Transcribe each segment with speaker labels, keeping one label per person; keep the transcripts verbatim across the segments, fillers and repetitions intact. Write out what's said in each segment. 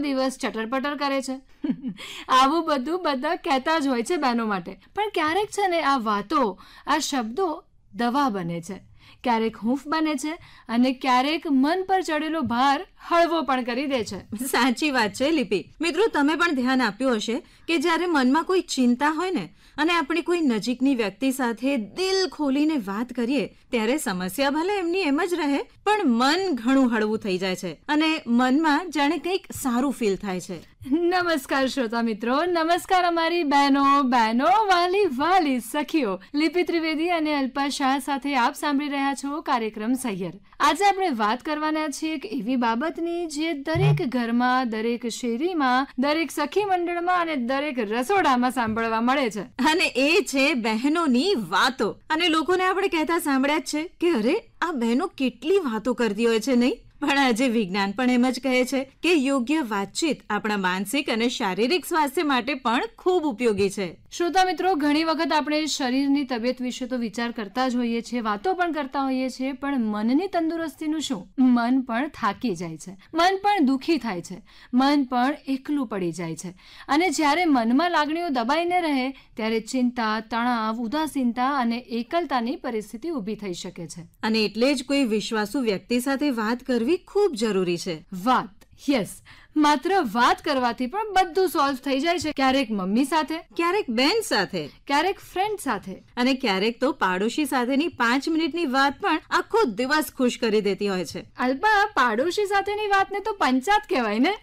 Speaker 1: દિવસ ચટર-પટર કરે છે. આવું બધું બધા કહેતા જ હોય છે બહેનો માટે. પણ ક્યારેક છે ને આ વાતો, આ શબ્દો દવા બને છે, ક્યારેક હૂંફ બને છે અને ક્યારેક મન પર ચડેલો ભાર હળવો પણ કરી દે છે.
Speaker 2: સાચી વાત છે લિપિ. મિત્રો, તમે પણ ધ્યાન આપ્યું હશે કે જ્યારે મનમાં કોઈ ચિંતા હોય ને અને આપણે કોઈ નજીકની વ્યક્તિ સાથે દિલ ખોલીને વાત કરીએ ત્યારે સમસ્યા ભલે એમની એમ જ રહે પણ મન ઘણું હળવું થઈ જાય છે અને મનમાં જાણે કંઈક સારું ફીલ થાય છે.
Speaker 1: નમસ્કાર શ્રોતા મિત્રો, નમસ્કાર અમારી બહેનો, બહેનો, વાલી વાલી સખીઓ. લિપિ ત્રિવેદી અને અલ્પા શાહ સાથે આપ સાંભળી રહ્યા છો કાર્યક્રમ સહિયર. આજે આપણે વાત કરવાના છીએ એક એવી બાબતની જે દરેક ઘરમાં, દરેક શેરીમાં, દરેક સખી મંડળમાં અને દરેક રસોડામાં સાંભળવા મળે છે.
Speaker 2: અને એ છે બહેનોની વાતો. અને લોકોને આપણે કહેતા સાંભળ્યા જ છે કે અરે આ બહેનો કેટલી વાતો કરતી હોય છે, નહીં? પણ આજે વિજ્ઞાન પણ એમ જ કહે છે કે યોગ્ય વાતચીત આપણા માનસિક અને શારીરિક સ્વાસ્થ્ય માટે પણ ખૂબ ઉપયોગી છે.
Speaker 1: શ્રોતા મિત્રો, ઘણી વખત આપણે શરીરની તબિયત વિશે તો વિચાર કરતા જ હોઈએ છીએ, વાતો પણ કરતા હોઈએ છીએ, પણ મનની તંદુરસ્તીનું શું? મન પણ થાકી જાય છે, મન પણ દુઃખી થાય છે, મન પણ એકલું પડી જાય છે. અને જ્યારે મનમાં લાગણીઓ દબાઈને રહે ત્યારે ચિંતા, તણાવ, ઉદાસીનતા અને એકલતાની પરિસ્થિતિ ઊભી થઈ શકે છે.
Speaker 2: અને એટલે જ કોઈ વિશ્વાસુ વ્યક્તિ સાથે વાત કરવી ખૂબ જરૂરી છે.
Speaker 1: વાત, યસ, માત્ર વાત કરવાથી પણ બધું સોલ્વ થઈ જાય છે. ક્યારેક મમ્મી સાથે,
Speaker 2: ક્યારેક બેન સાથે,
Speaker 1: ક્યારેક ફ્રેન્ડ સાથે
Speaker 2: અને ક્યારેક તો પાડોશી સાથેની પાંચ મિનિટની વાત પણ આખો દિવસ ખુશ કરી દેતી હોય છે.
Speaker 1: અલ્પા, પાડોશી સાથેની વાતને તો પંચાત કહેવાય ને.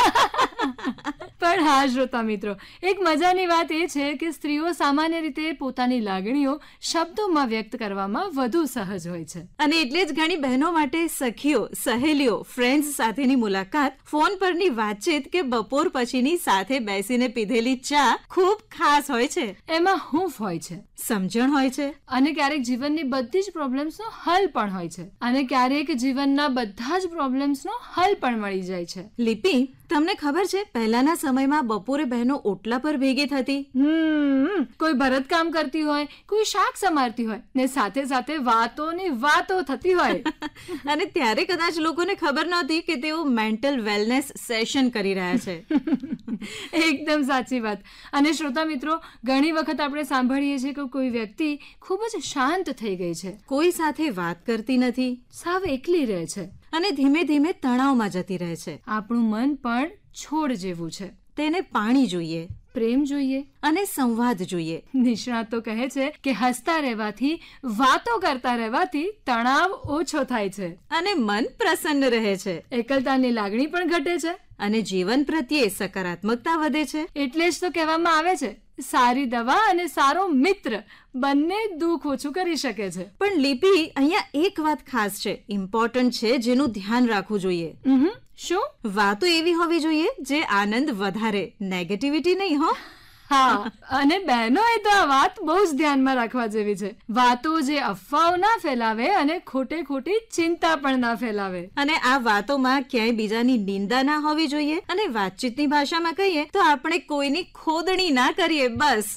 Speaker 1: પણ હા શ્રોતા મિત્રો, એક મજાની વાત એ છે કે સ્ત્રીઓ સામાન્ય રીતે પોતાની લાગણીઓ શબ્દોમાં વ્યક્ત કરવામાં વધુ સહજ હોય છે.
Speaker 2: અને એટલે જ ઘણી બહેનો માટે સખીઓ, સહેલીઓ, ફ્રેન્ડ્સ સાથેની મુલાકાત, ફોન પરની વાતચીત કે બપોર પછીની સાથે બેસીને પીધેલી ચા ખૂબ ખાસ હોય છે.
Speaker 1: એમાં હૂંફ હોય છે,
Speaker 2: સમજણ હોય છે
Speaker 1: અને ક્યારેક જીવનની બધી જ પ્રોબ્લેમ્સનો હલ પણ હોય છે. અને ક્યારેક જીવનના બધા જ પ્રોબ્લેમ્સનો હલ પણ મળી જાય છે.
Speaker 2: લિપિ, તમને ખબર છે પહેલાના સમયમાં બપોરે બહેનો ઓટલા પર ભેગી થતી?
Speaker 1: હમ કોઈ ભરતકામ કરતી હોય, કોઈ શાક સમારતી હોય ને સાથે સાથે વાતોની વાતો થતી હોય.
Speaker 2: અને ત્યારે કદાચ લોકોને ખબર નહોતી કે તેઓ મેન્ટલ વેલનેસ સેશન કરી રહ્યા છે.
Speaker 1: એકદમ સાચી વાત. અને શ્રોતા મિત્રો, ઘણી વખત આપણે સાંભળીએ છીએ કે કોઈ વ્યક્તિ ખૂબ જ શાંત થઈ ગઈ છે,
Speaker 2: કોઈ સાથે વાત કરતી નથી,
Speaker 1: સાવ એકલી રહે છે
Speaker 2: અને ધીમે ધીમે તણાવમાં જતી રહે છે.
Speaker 1: આપણું મન પણ છોડ જેવું છે.
Speaker 2: તેને પાણી જોઈએ,
Speaker 1: પ્રેમ જોઈએ
Speaker 2: અને સંવાદ જોઈએ.
Speaker 1: નિષ્ણાતો કહે છે કે હસતા રહેવાથી, વાતો કરતા રહેવાથી તણાવ ઓછો થાય છે
Speaker 2: અને મન પ્રસન્ન રહે છે.
Speaker 1: એકલતાની લાગણી પણ ઘટે છે
Speaker 2: અને જીવન પ્રત્યે સકારાત્મકતા વધે છે.
Speaker 1: એટલે જ તો કહેવામાં આવે છે, સારી દવા અને સારો મિત્ર બંને દુઃખ ઓછું કરી શકે છે.
Speaker 2: પણ લિપિ, અહીંયા એક વાત ખાસ છે, ઇમ્પોર્ટન્ટ છે, જેનું ધ્યાન રાખવું જોઈએ.
Speaker 1: શું?
Speaker 2: વાતો એવી હોવી જોઈએ જે આનંદ વધારે, નેગેટિવિટી નહીં. હો
Speaker 1: હા, અને બહેનોએ તો આ વાત બહુ જ ધ્યાનમાં રાખવા જેવી છે. વાતો જે અફવાઓ ના ફેલાવે અને ખોટે ખોટી ચિંતા પણ ના ફેલાવે.
Speaker 2: અને આ વાતોમાં ક્યાંય બીજાની નિંદા ના હોવી જોઈએ. અને વાતચીતની ભાષામાં કહીએ તો આપણે કોઈની ખોદણી ના કરીએ, બસ.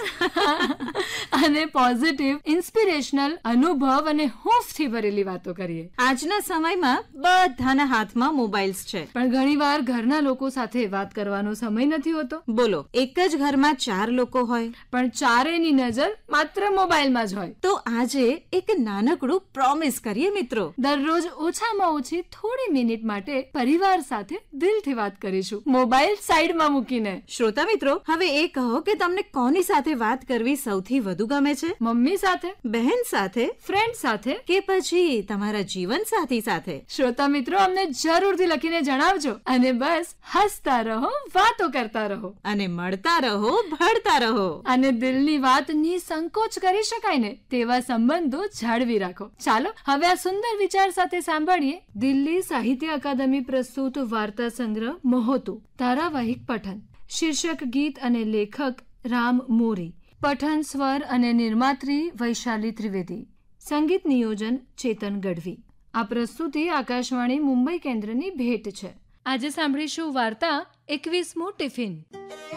Speaker 1: અને પોઝિટિવ, ઇન્સ્પિરેશનલ અનુભવ અને હૂંફથી ભરેલી વાતો કરીએ.
Speaker 2: આજના સમયમાં બધાના હાથમાં મોબાઈલ્સ છે,
Speaker 1: પણ ઘણીવાર ઘરના લોકો સાથે વાત કરવાનો સમય નથી હોતો.
Speaker 2: બોલો, એક જ ઘરમાં ચાર લોકો હોય
Speaker 1: પણ ચારેયની નજર માત્ર મોબાઈલમાં જ હોય.
Speaker 2: તો આજે એક નાનકડું પ્રોમિસ કરીએ મિત્રો.
Speaker 1: દરરોજ ઓછામાં ઓછી થોડી મિનિટ માટે પરિવાર સાથે દિલથી વાત કરીશું, મોબાઈલ સાઈડમાં મૂકીને.
Speaker 2: શ્રોતા મિત્રો, હવે એ કહો કે તમને કોની સાથે વાત કરવી સૌથી વધુ ગમે છે?
Speaker 1: મમ્મી સાથે,
Speaker 2: બહેન સાથે,
Speaker 1: ફ્રેન્ડ સાથે,
Speaker 2: કે પછી તમારા જીવન સાથી સાથે?
Speaker 1: શ્રોતા મિત્રો, અમને જરૂરથી લખીને જણાવજો. અને બસ હસતા રહો, વાતો કરતા રહો
Speaker 2: અને મળતા રહો, ભળતા રહો.
Speaker 1: અને દિલની વાત નિસંકોચ કરી શકાય ને તેવા સંબંધો જાળવી રાખો. ચાલો હવે આ સુંદર વિચાર સાથે સાંભળીએ દિલ્હી સાહિત્ય અકાદમી પ્રસ્તુત વાર્તા સંગ્રહ મહોતું, ધારાવાહિક પઠન. શીર્ષક ગીત અને લેખક રામ મોરી. પઠન, સ્વર અને નિર્માત્રી વૈશાલી ત્રિવેદી. સંગીત નિયોજન ચેતન ગઢવી. આ પ્રસ્તુતિ આકાશવાણી મુંબઈ કેન્દ્રની ભેટ છે. આજે સાંભળીશું વાર્તા એકવીસમું ટિફિન.